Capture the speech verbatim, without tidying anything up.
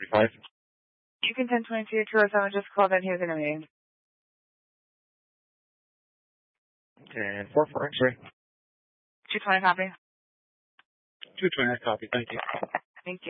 forty-five. You can ten twenty-two, two oh seven just called in. He was in a meeting. And four four X-ray. two twenty copy. two twenty, copy. Thank you. Thank you.